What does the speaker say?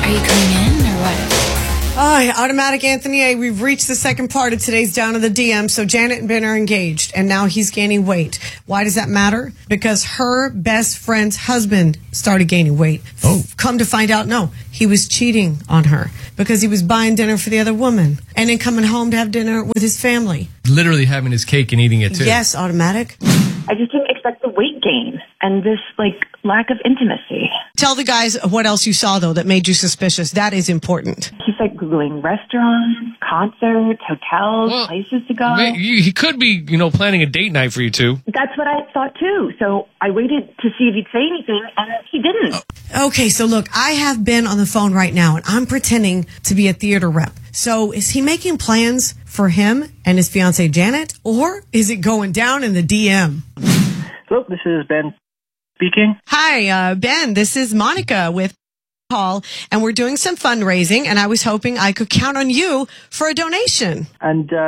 Are you coming in or what? Automatic Anthony A. We've reached the second part of today's Down to the DM. So Janet and Ben are engaged, and now he's gaining weight. Why does that matter? Because her best friend's husband started gaining weight. Oh. Come to find out, no, he was cheating on her because he was buying dinner for the other woman and then coming home to have dinner with his family. Literally having his cake and eating it too. Yes, Automatic. I just didn't expect the weight gain and this, lack of intimacy. Tell the guys what else you saw, though, that made you suspicious. That is important. He's, Googling restaurants, concerts, hotels, places to go. He could be, planning a date night for you two. That's what I thought, too. So I waited to see if he'd say anything, and he didn't. Okay, so look, I have Ben on the phone right now, and I'm pretending to be a theater rep. So is he making plans for him and his fiancée, Janet, or is it going down in the DM? Hello, this is Ben speaking. Hi, Ben. This is Monica with Paul, and we're doing some fundraising, and I was hoping I could count on you for a donation. And